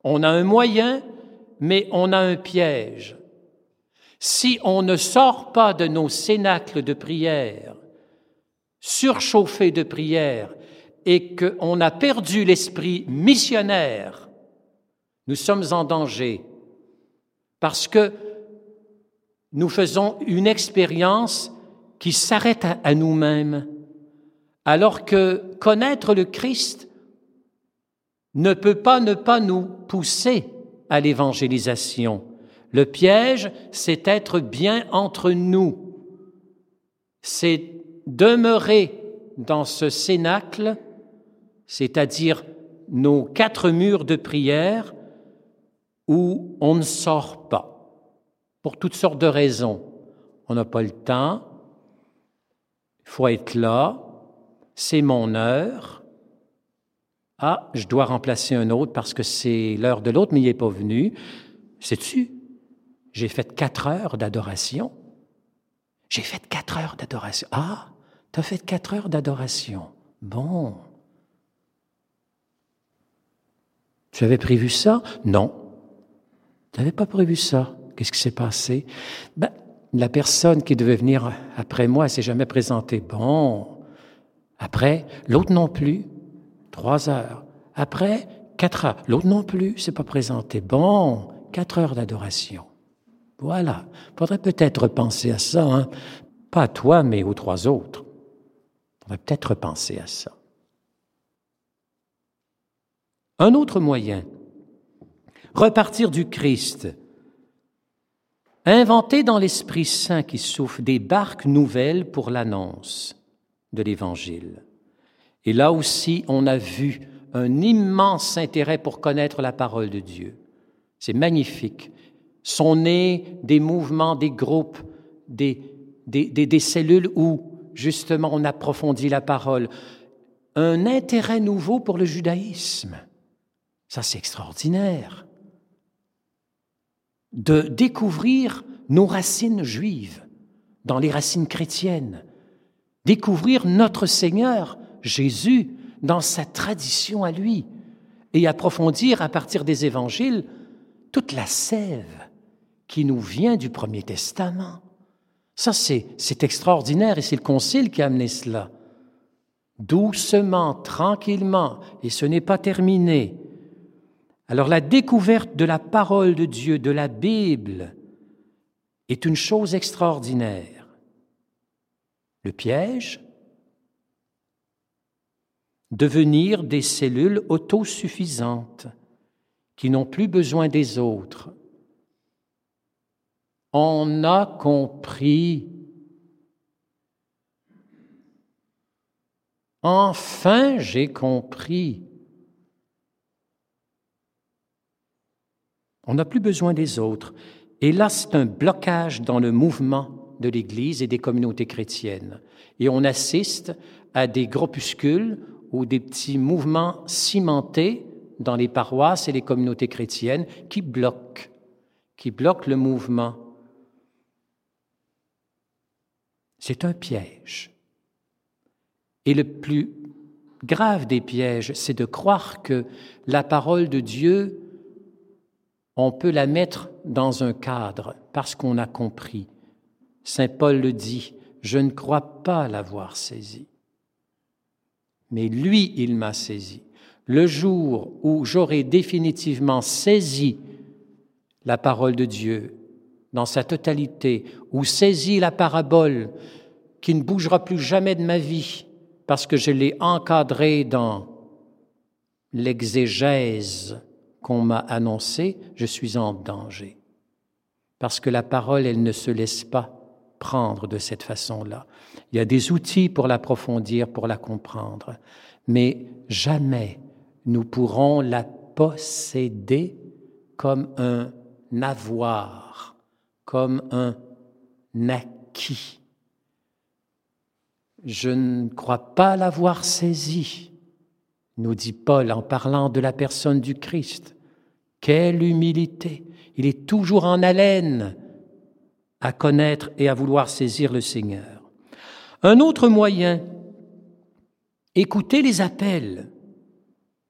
On a un moyen, mais on a un piège. Si on ne sort pas de nos cénacles de prière, surchauffés de prière, et qu'on a perdu l'esprit missionnaire, nous sommes en danger parce que nous faisons une expérience qui s'arrête à nous-mêmes, alors que connaître le Christ ne peut pas ne pas nous pousser à l'évangélisation. Le piège, c'est être bien entre nous, c'est demeurer dans ce cénacle, c'est-à-dire nos 4 murs de prière, où on ne sort pas, pour toutes sortes de raisons. On n'a pas le temps, il faut être là, c'est mon heure. Ah, je dois remplacer un autre parce que c'est l'heure de l'autre, mais il n'est pas venu. Sais-tu, j'ai fait 4 heures d'adoration. J'ai fait 4 heures d'adoration. Ah, tu as fait 4 heures d'adoration. Bon. Tu avais prévu ça? Non. Tu n'avais pas prévu ça. Qu'est-ce qui s'est passé? La personne qui devait venir après moi, elle ne s'est jamais présentée. Bon. Après, l'autre non plus. 3 heures. Après, 4 heures. L'autre non plus ne s'est pas présenté. Bon, 4 heures d'adoration. Voilà. Il faudrait peut-être repenser à ça, hein? Pas à toi, mais aux 3 autres. Il faudrait peut-être repenser à ça. Un autre moyen, repartir du Christ, inventer dans l'Esprit Saint qui souffle des barques nouvelles pour l'annonce de l'Évangile. Et là aussi, on a vu un immense intérêt pour connaître la parole de Dieu. C'est magnifique. Sont nés des mouvements, des groupes, des cellules où, justement, on approfondit la parole. Un intérêt nouveau pour le judaïsme. Ça, c'est extraordinaire. De découvrir nos racines juives dans les racines chrétiennes. Découvrir notre Seigneur, Jésus, dans sa tradition à lui. Et approfondir, à partir des évangiles, toute la sève qui nous vient du Premier Testament. Ça, c'est extraordinaire et c'est le Concile qui a amené cela. Doucement, tranquillement, et ce n'est pas terminé. Alors la découverte de la parole de Dieu, de la Bible, est une chose extraordinaire. Le piège, devenir des cellules autosuffisantes qui n'ont plus besoin des autres. On a compris. Enfin, j'ai compris. On n'a plus besoin des autres. Et là, c'est un blocage dans le mouvement de l'Église et des communautés chrétiennes. Et on assiste à des groupuscules ou des petits mouvements cimentés dans les paroisses et les communautés chrétiennes qui bloquent le mouvement. C'est un piège. Et le plus grave des pièges, c'est de croire que la parole de Dieu, on peut la mettre dans un cadre parce qu'on a compris. Saint Paul le dit, « Je ne crois pas l'avoir saisi. » Mais lui, il m'a saisi. Le jour où j'aurai définitivement saisi la parole de Dieu dans sa totalité, ou saisi la parabole qui ne bougera plus jamais de ma vie parce que je l'ai encadrée dans l'exégèse qu'on m'a annoncée, je suis en danger. Parce que la parole, elle ne se laisse pas prendre de cette façon-là. Il y a des outils pour l'approfondir, pour la comprendre, mais jamais nous pourrons la posséder comme un avoir, comme un acquis. Je ne crois pas l'avoir saisi, nous dit Paul en parlant de la personne du Christ. Quelle humilité! Il est toujours en haleine à connaître et à vouloir saisir le Seigneur. Un autre moyen, écouter les appels.